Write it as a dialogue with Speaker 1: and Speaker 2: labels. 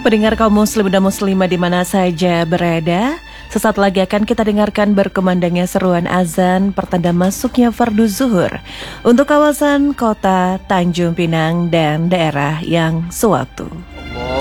Speaker 1: Pendengar kaum muslim dan muslimah di mana saja berada, sesaat lagi akan kita dengarkan berkumandangnya seruan azan pertanda masuknya fardu zuhur untuk kawasan kota Tanjung Pinang dan daerah yang sewaktu.